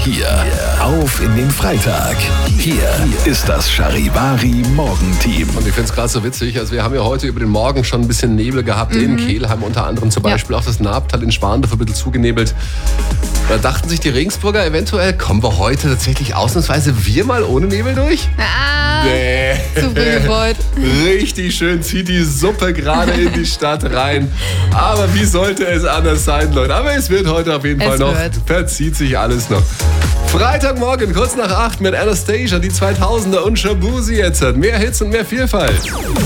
hier auf in den Freitag. Hier ist das Charivari Morgenteam. Und ich finde es gerade so witzig, also wir haben ja heute über den Morgen schon ein bisschen Nebel gehabt, in Kelheim unter anderem zum Beispiel, auch das Nabtal in Schwandorf ein bisschen zugenebelt. Da dachten sich die Regensburger eventuell, kommen wir heute tatsächlich ausnahmsweise wir mal ohne Nebel durch? Nee. Zu früh gebeut. Richtig schön zieht die Suppe gerade in die Stadt rein. Aber wie sollte es anders sein, Leute? Aber es wird heute auf jeden Fall noch. Verzieht sich alles noch. Freitagmorgen, kurz nach 8 mit Anastasia, die 2000er und Shabuzi jetzt. Mehr Hits und mehr Vielfalt.